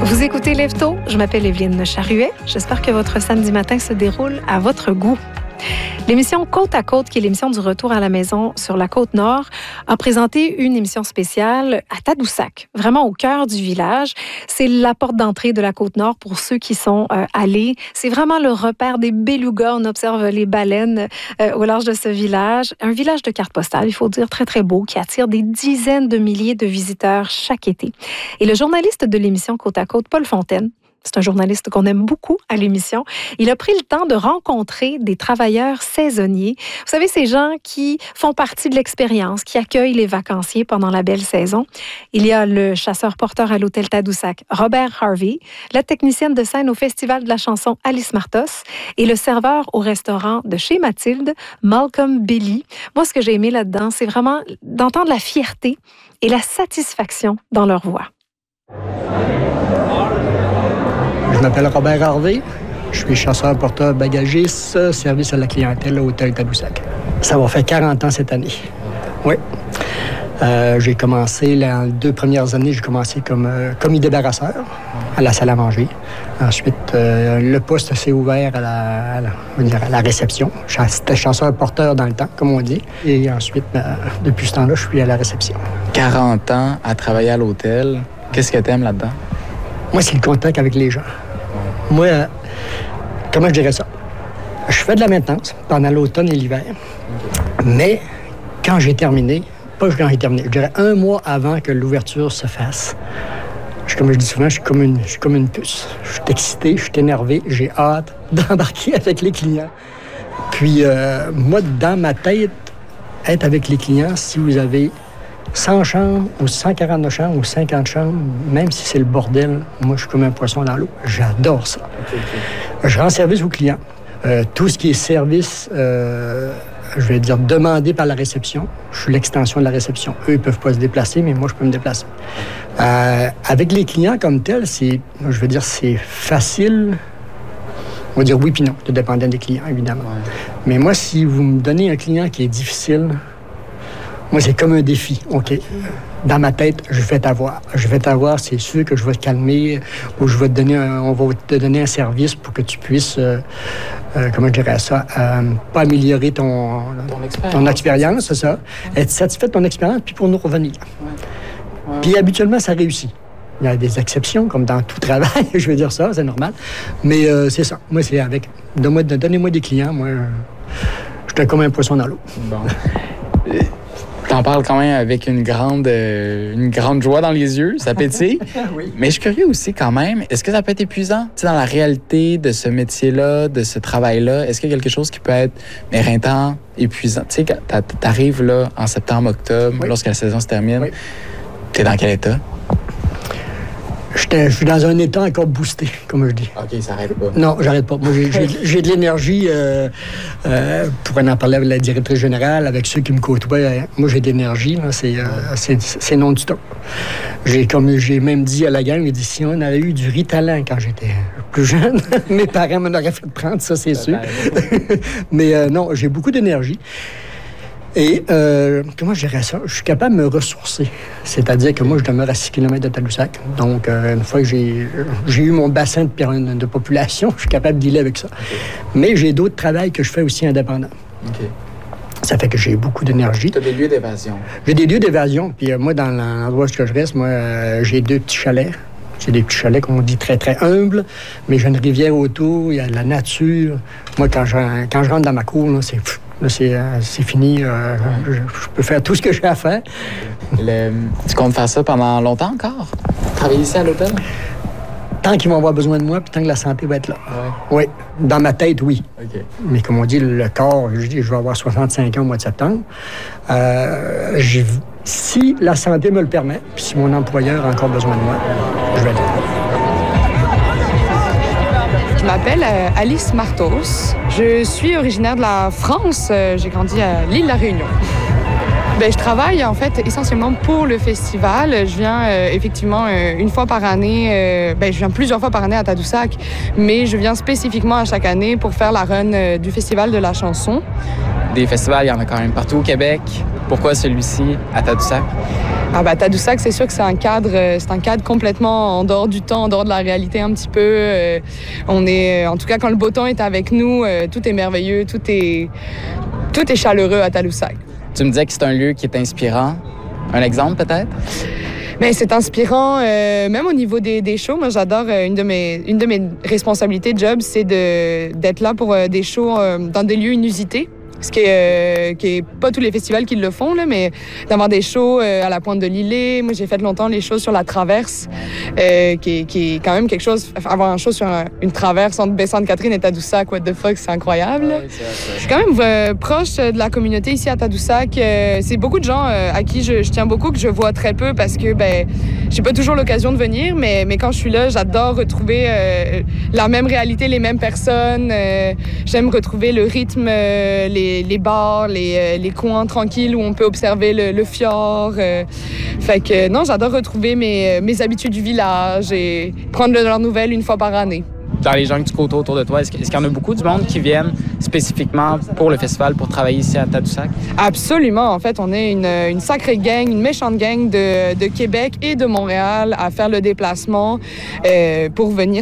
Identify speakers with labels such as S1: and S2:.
S1: Vous écoutez Lève-Tôt, je m'appelle Evelyne Charruet. J'espère que votre samedi matin se déroule à votre goût. L'émission Côte à Côte, qui est l'émission du retour à la maison sur la Côte-Nord, a présenté une émission spéciale à Tadoussac, vraiment au cœur du village. C'est la porte d'entrée de la Côte-Nord pour ceux qui sont allés. C'est vraiment le repère des belugas. On observe les baleines au large de ce village. Un village de carte postale, il faut dire, très, très beau, qui attire des dizaines de milliers de visiteurs chaque été. Et le journaliste de l'émission Côte à Côte, Paul Fontaine, c'est un journaliste qu'on aime beaucoup à l'émission. Il a pris le temps de rencontrer des travailleurs saisonniers. Vous savez, ces gens qui font partie de l'expérience, qui accueillent les vacanciers pendant la belle saison. Il y a le chasseur-porteur à l'hôtel Tadoussac, Robert Harvey, la technicienne de scène au Festival de la chanson, Alice Martos, et le serveur au restaurant de chez Mathilde, Malcolm Billy. Moi, ce que j'ai aimé là-dedans, c'est vraiment d'entendre la fierté et la satisfaction dans leur voix.
S2: Je m'appelle Robert Harvey. Je suis chasseur-porteur bagagiste, service à la clientèle au hôtel Tadoussac. Ça va faire 40 ans cette année. Oui. J'ai commencé, les 2 premières années, j'ai commencé comme commis débarrasseur à la salle à manger. Ensuite, le poste s'est ouvert à la réception. J'étais chasseur-porteur dans le temps, comme on dit. Et ensuite, depuis ce temps-là, je suis à la réception.
S3: 40 ans à travailler à l'hôtel. Qu'est-ce que tu aimes là-dedans?
S2: Moi, c'est le contact avec les gens. Moi, comment je dirais ça? Je fais de la maintenance pendant l'automne et l'hiver. Mais quand j'ai terminé, pas quand j'ai terminé, je dirais 1 mois avant que l'ouverture se fasse, comme je dis souvent, je suis comme une puce. Je suis excité, je suis énervé, j'ai hâte d'embarquer avec les clients. Puis, moi, dans ma tête, être avec les clients, si vous avez 100 chambres ou 149 chambres ou 50 chambres, même si c'est le bordel, moi, je suis comme un poisson dans l'eau. J'adore ça. Okay. Je rends service aux clients. Tout ce qui est service, je vais dire, demandé par la réception, je suis l'extension de la réception. Eux, ils ne peuvent pas se déplacer, mais moi, je peux me déplacer. Avec les clients comme tels, c'est facile. On va dire oui puis non, tout dépendant des clients, évidemment. Ouais. Mais moi, si vous me donnez un client qui est difficile, moi, c'est comme un défi. OK. Dans ma tête, je vais t'avoir. Je vais t'avoir, c'est sûr que je vais te calmer ou on va te donner un service pour que tu puisses, comment je dirais ça, pas améliorer ton expérience, c'est ça. Ouais. Être satisfait de ton expérience, puis pour nous revenir. Ouais. Ouais. Puis habituellement, ça réussit. Il y a des exceptions, comme dans tout travail, je veux dire ça, c'est normal. Mais c'est ça. Moi, c'est avec. Donnez-moi des clients, moi, je suis comme un poisson dans l'eau.
S3: Bon. T'en parles quand même avec une grande joie dans les yeux, ça pétille. Oui. Mais je suis curieux aussi quand même, est-ce que ça peut être épuisant? Tu sais, dans la réalité de ce métier-là, de ce travail-là, est-ce qu'il y a quelque chose qui peut être éreintant, épuisant? Tu sais, t'arrives là en septembre, octobre, oui, lorsque la saison se termine, oui, t'es dans quel état?
S2: Je suis dans un état encore boosté, comme je dis.
S3: OK, ça n'arrête pas.
S2: Non, j'arrête pas. Moi, j'ai de l'énergie. Pour en parler avec la directrice générale, avec ceux qui me côtoient, moi, j'ai de l'énergie. Là, c'est non-stop. J'ai même dit à la gang, j'ai dit, si on avait eu du Ritalin quand j'étais plus jeune, mes parents m'en auraient fait prendre, ça, c'est sûr. Mais non, j'ai beaucoup d'énergie. Et comment je dirais ça? Je suis capable de me ressourcer. C'est-à-dire que moi, je demeure à 6 km de Tadoussac. Donc, une fois que j'ai eu mon bassin de population, je suis capable de dealer avec ça. Okay. Mais j'ai d'autres travails que je fais aussi indépendants. Okay. Ça fait que j'ai beaucoup d'énergie.
S3: Tu as des lieux d'évasion.
S2: J'ai des lieux d'évasion. Puis moi, dans l'endroit où je reste, j'ai 2 petits chalets. C'est des petits chalets, comme on dit, très, très humbles. Mais j'ai une rivière autour, il y a de la nature. Moi, quand je rentre dans ma cour, là, c'est fini. Je peux faire tout ce que j'ai à faire.
S3: Tu comptes faire ça pendant longtemps encore? Travailler ici à l'hôtel?
S2: Tant qu'ils vont avoir besoin de moi, puis tant que la santé va être là. Oui. Dans ma tête, oui. Okay. Mais comme on dit, le corps, je vais avoir 65 ans au mois de septembre. Si la santé me le permet, puis si mon employeur a encore besoin de moi, je vais être là.
S4: Je m'appelle Alice Martos. Je suis originaire de la France. J'ai grandi à l'île de la Réunion. Je travaille en fait essentiellement pour le festival. Je viens effectivement une fois par année. Je viens plusieurs fois par année à Tadoussac, mais je viens spécifiquement à chaque année pour faire la run du Festival de la chanson.
S3: Des festivals, il y en a quand même partout au Québec. Pourquoi celui-ci à Tadoussac?
S4: Tadoussac, c'est sûr que c'est un cadre complètement en dehors du temps, en dehors de la réalité un petit peu. En tout cas, quand le beau temps est avec nous, tout est merveilleux, tout est chaleureux à Tadoussac.
S3: Tu me disais que c'est un lieu qui est inspirant. Un exemple, peut-être?
S4: Mais c'est inspirant, même au niveau des shows. Moi, j'adore, une de mes responsabilités de job, c'est d'être là pour des shows dans des lieux inusités. Ce qui est pas tous les festivals qui le font, là, mais d'avoir des shows à la Pointe de l'Îlet. Moi, j'ai fait longtemps les shows sur la Traverse, qui est quand même quelque chose. Avoir un show sur une traverse entre Baie-Sainte-Catherine et Tadoussac, what the fuck, c'est incroyable.
S3: Ah oui, c'est
S4: je suis quand même proche de la communauté ici à Tadoussac. C'est beaucoup de gens à qui je tiens beaucoup, que je vois très peu parce que j'ai pas toujours l'occasion de venir, mais quand je suis là, j'adore retrouver la même réalité, les mêmes personnes. J'aime retrouver le rythme, les bars, les coins tranquilles où on peut observer le fjord. Fait que non, j'adore retrouver mes habitudes du village et prendre de leurs nouvelles une fois par année.
S3: Dans les gens que tu côtoies autour de toi, est-ce qu'il y en a beaucoup du monde qui viennent spécifiquement pour le festival, pour travailler ici à Tadoussac?
S4: Absolument. En fait, on est une sacrée gang, une méchante gang de Québec et de Montréal à faire le déplacement pour venir